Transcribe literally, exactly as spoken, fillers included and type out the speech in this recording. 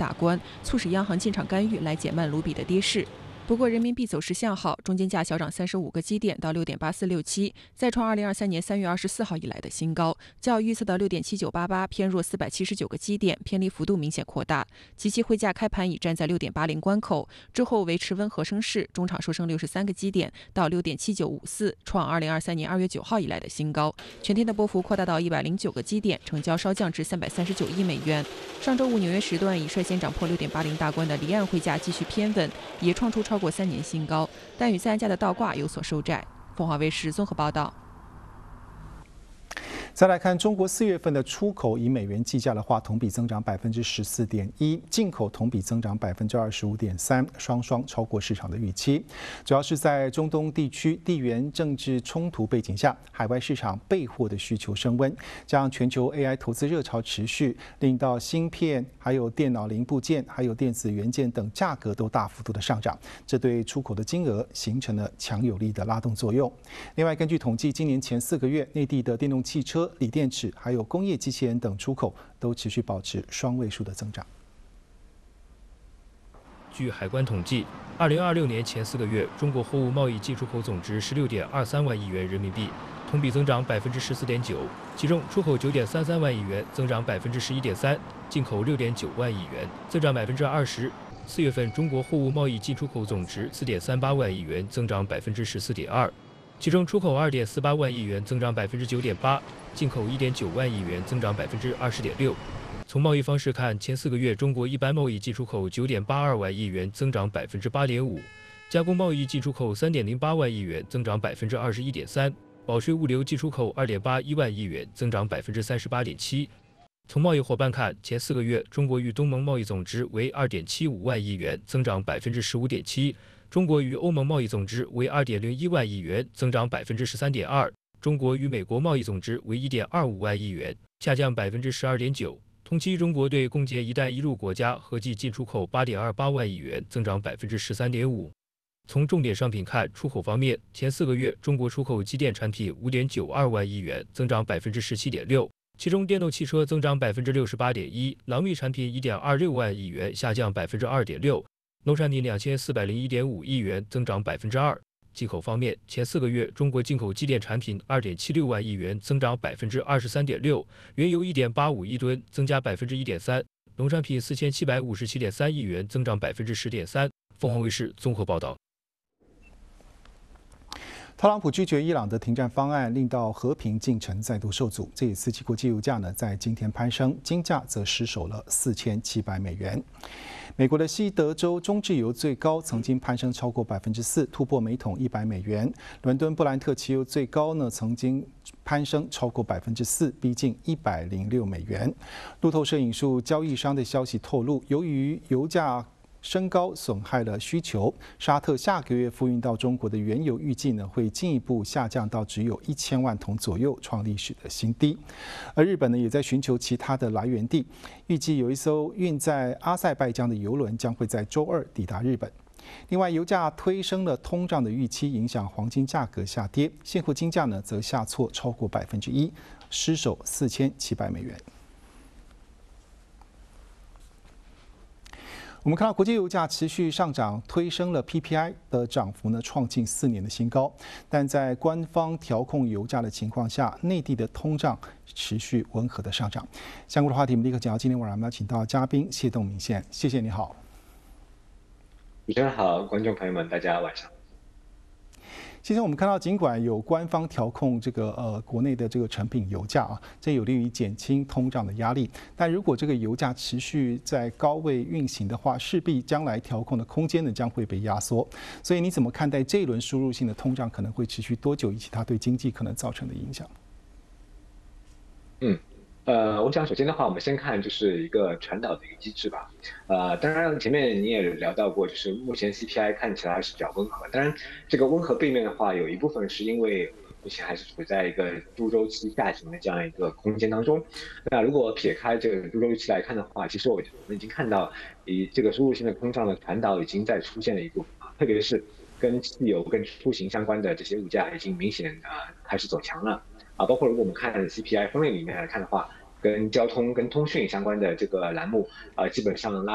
打关，促使央行进场干预来减慢卢比的跌势。不过，人民币走势向好，中间价小涨三十五个基点到六点八四六七，再创二零二三年三月二十四号以来的新高，较预测的六点七九八八偏弱四百七十九个基点，偏离幅度明显扩大。即期汇价开盘已站在六点八零关口，之后维持温和升势，中场收升六十三个基点到六点七九五四，创二零二三年二月九号以来的新高。全天的波幅扩大到一百零九个基点，成交稍降至三百三十九亿美元。上周五纽约时段已率先涨破六点八零大关的离岸汇价继续偏稳，也创出超过三年新高，但与三家的倒挂有所收窄。凤凰卫视综合报道。 再来看中国四月份的出口，以美元计价的话，同比增长百分之十四点一，进口同比增长百分之二十五点三，双双超过市场的预期。主要是在中东地区地缘政治冲突背景下，海外市场备货的需求升温，加上全球 A I 投资热潮持续，令到芯片、还有电脑零部件、还有电子元件等价格都大幅度的上涨，这对出口的金额形成了强有力的拉动作用。另外，根据统计，今年前四个月，内地的电动汽车、锂电池还有工业机器人等出口都持续保持双位数的增长。 据海关统计，二零二六年前四个月，中国货物贸易进出口总值十六点二三万亿元人民币，同比增长百分之十四点九，其中出口九点三三万亿元，增长百分之十一点三，进口六点九万亿元，增长百分之二十。四月份中国货物贸易进出口总值四点三八万亿元，增长百分之十四点二。其中出口二点四八万亿元，增长百分之九点八；进口一点九万亿元，增长百分之二十点六。从贸易方式看，前四个月中国一般贸易进出口九点八二万亿元，增长百分之八点五；加工贸易进出口三点零八万亿元，增长百分之二十一点三；保税物流进出口二点八一万亿元，增长百分之三十八点七。从贸易伙伴看，前四个月中国与东盟贸易总值为二点七五万亿元，增长百分之十五点七。中国与欧盟贸易总值为二点零一万亿元，增长百分之十三点二；中国与美国贸易总值为一点二五万亿元，下降百分之十二点九。同期，中国对共建“一带一路”国家合计进出口八点二八万亿元，增长百分之十三点五。从重点商品看，出口方面，前四个月中国出口机电产品五点九二万亿元，增长百分之十七点六，其中电动汽车增长百分之六十八点一，lang密产品一点二六万亿元，下降百分之二点六。农产品两千四百零一点五亿元，增长百分之二。进口方面，前四个月中国进口机电产品二点七六万亿元，增长百分之二十三点六；原油一点八五亿吨，增加百分之一点三；农产品四千七百五十七点三亿元，增长百分之十点三。凤凰卫视综合报道。 特朗普拒绝伊朗的停战方案，令到和平进程再度受阻。这也刺激国际油价呢在今天攀升，金价则失守了四千七百美元。美国的西德州中质油最高曾经攀升超过百分之四，突破每桶一百美元。伦敦布兰特期油最高呢曾经攀升超过百分之四，逼近一百零六美元。路透社引述交易商的消息透露，由于油价升高损害了需求，沙特下个月付运到中国的原油预计呢会进一步下降到只有一千万桶左右，创历史的新低。而日本呢也在寻求其他的来源地，预计有一艘运在阿塞拜疆的油轮将会在周二抵达日本。另外，油价推升了通胀的预期，影响黄金价格下跌，现货金价呢则下挫超过百分之一，失守四千七百美元。我们看到国际油价持续上涨，推升了 P P I 的涨幅呢，创近四年的新高。但在官方调控油价的情况下，内地的通胀持续温和的上涨。相关的话题，我们立刻讲到今天晚上我们要请到嘉宾谢栋明先，谢谢你好。 主持人好，观众朋友们，大家晚上。 其实我们看到，尽管有官方调控这个呃国内的这个成品油价啊，这有利于减轻通胀的压力。但如果这个油价持续在高位运行的话，势必将来调控的空间呢将会被压缩。所以你怎么看待这一轮输入性的通胀可能会持续多久，以及它对经济可能造成的影响？ 嗯。呃，我想首先的话，我们先看就是一个传导的一个机制吧。呃，当然前面你也聊到过，就是目前 C P I 看起来还是比较温和。当然，这个温和背面的话，有一部分是因为目前还是处在一个多周期下行的这样一个空间当中。那如果撇开这个多周期来看的话，其实我们已经看到，以这个输入性的通胀的传导已经在出现了一部分啊，特别是跟汽油、跟出行相关的这些物价已经明显啊开始走强了。啊，包括如果我们看 C P I 分类里面来看的话，跟交通、跟通讯相关的这个栏目，啊、呃，基本上拉。